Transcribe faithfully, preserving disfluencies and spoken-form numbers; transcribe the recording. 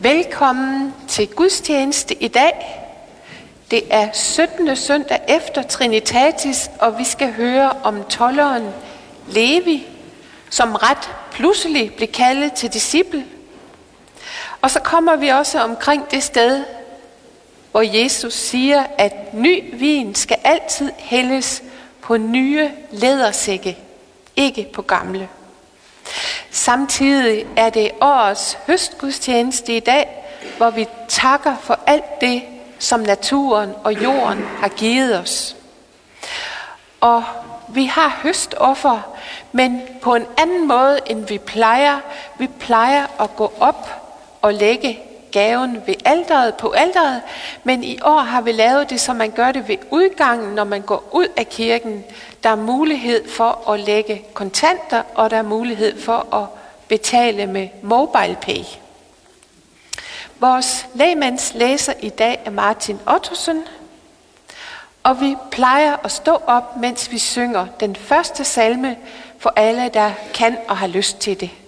Velkommen til gudstjeneste i dag. Det er syttende søndag efter Trinitatis, og vi skal høre om tolderen Levi, som ret pludselig blev kaldet til disciple. Og så kommer vi også omkring det sted, hvor Jesus siger, at ny vin skal altid hældes på nye lædersække, ikke på gamle. Samtidig er det årets høstgudstjeneste i dag, hvor vi takker for alt det, som naturen og jorden har givet os. Og vi har høstoffer, men på en anden måde, end vi plejer. Vi plejer at gå op og lægge gaven ved alteret på alteret, men i år har vi lavet det, så man gør det ved udgangen, når man går ud af kirken. Der er mulighed for at lægge kontanter, og der er mulighed for at betale med MobilePay. Vores lægmandslæser i dag er Martin Ottosen, og vi plejer at stå op, mens vi synger den første salme for alle, der kan og har lyst til det.